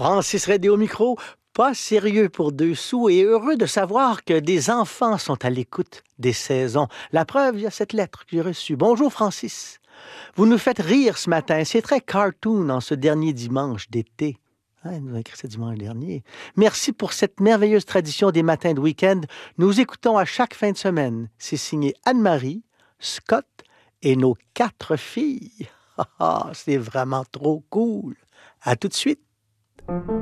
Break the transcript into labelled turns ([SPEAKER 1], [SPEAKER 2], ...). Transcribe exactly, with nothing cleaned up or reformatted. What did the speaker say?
[SPEAKER 1] Francis Redé au micro, pas sérieux pour deux sous et heureux de savoir que des enfants sont à l'écoute des saisons. La preuve, il y a cette lettre que j'ai reçue. Bonjour Francis. Vous nous faites rire ce matin. C'est très cartoon en ce dernier dimanche d'été. Hein, il nous a écrit ce dimanche dernier. Merci pour cette merveilleuse tradition des matins de week-end. Nous écoutons à chaque fin de semaine. C'est signé Anne-Marie, Scott et nos quatre filles. C'est vraiment trop cool. À tout de suite.